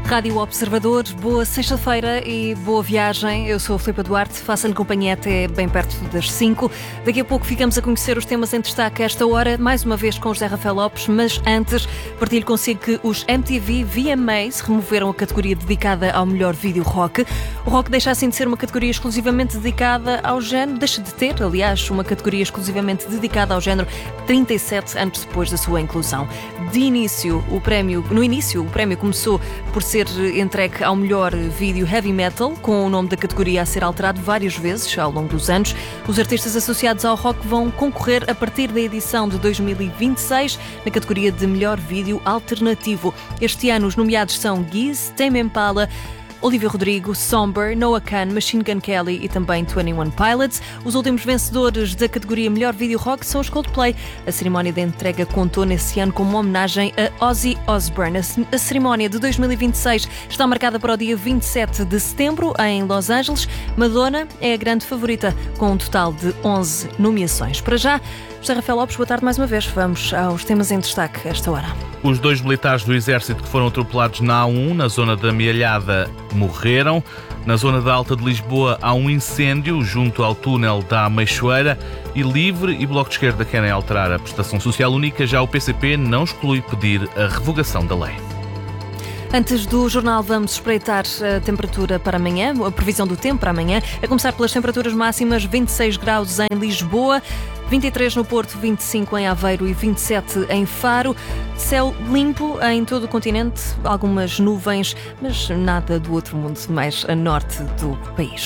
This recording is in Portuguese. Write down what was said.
Rádio Observador, boa sexta-feira e boa viagem. Eu sou a Filipa Duarte, faço-lhe companhia até bem perto das 5. Daqui a pouco ficamos a conhecer os temas em destaque a esta hora, mais uma vez com José Rafael Lopes, mas antes partilho consigo que os MTV VMAs removeram a categoria dedicada ao melhor vídeo rock. O rock deixa assim de ser uma categoria exclusivamente dedicada ao género, deixa de ter, aliás, uma categoria exclusivamente dedicada ao género 37 anos depois da sua inclusão. No início, o prémio começou por ser entregue ao melhor vídeo heavy metal, com o nome da categoria a ser alterado várias vezes ao longo dos anos. Os artistas associados ao rock vão concorrer a partir da edição de 2026 na categoria de melhor vídeo alternativo. Este ano os nomeados são Giz, Tame Impala, Olivia Rodrigo, Somber, Noah Kahan, Machine Gun Kelly e também 21 Pilots. Os últimos vencedores da categoria Melhor Vídeo Rock são os Coldplay. A cerimónia de entrega contou nesse ano como uma homenagem a Ozzy Osbourne. A cerimónia de 2026 está marcada para o dia 27 de setembro em Los Angeles. Madonna é a grande favorita, com um total de 11 nomeações. Para já, José Rafael Lopes, boa tarde mais uma vez. Vamos aos temas em destaque a esta hora. Os 2 militares do Exército que foram atropelados na A1, na zona da Amealhada, morreram. Na zona da Alta de Lisboa há um incêndio junto ao túnel da Ameixoeira e Livre e Bloco de Esquerda querem alterar a prestação social única. Já o PCP não exclui pedir a revogação da lei. Antes do jornal, vamos espreitar a temperatura para amanhã, a previsão do tempo para amanhã, a começar pelas temperaturas máximas: 26 graus em Lisboa, 23 no Porto, 25 em Aveiro e 27 em Faro. Céu limpo em todo o continente, algumas nuvens, mas nada do outro mundo, mais a norte do país.